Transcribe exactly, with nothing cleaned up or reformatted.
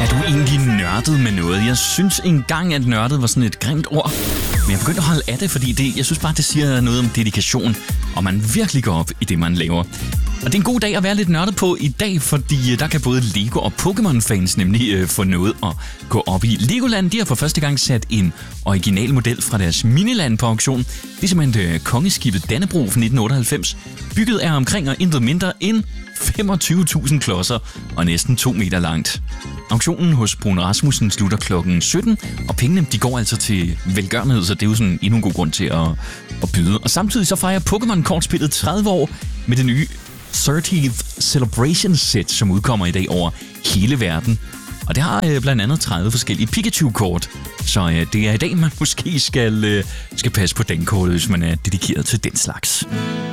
Er du egentlig nørdet med noget? Jeg synes engang, at nørdet var sådan et grimt ord. Men jeg begyndte at holde af det, fordi det, jeg synes bare, det siger noget om dedikation, og man virkelig går op i det, man laver. Og det er en god dag at være lidt nørdet på i dag, fordi der kan både Lego og Pokémon-fans nemlig øh, få noget at gå op i. Legoland, de har for første gang sat en original model fra deres miniland på auktion. Det er simpelthen øh, kongeskibet Dannebrog fra nitten otteoghalvfems, bygget af omkring og intet mindre end femogtyve tusind klodser og næsten to meter langt. Auktionen hos Bruun Rasmussen slutter klokken sytten, og pengene de går altså til velgørenhed, så det er jo sådan endnu en god grund til at, at byde. Og samtidig så fejrer Pokémon-kortspillet tredive år med det nye thirtieth Celebration Set, som udkommer i dag over hele verden. Og det har øh, blandt andet tredive forskellige Pikachu-kort, så øh, det er i dag, man måske skal, øh, skal passe på den kort, hvis man er dedikeret til den slags.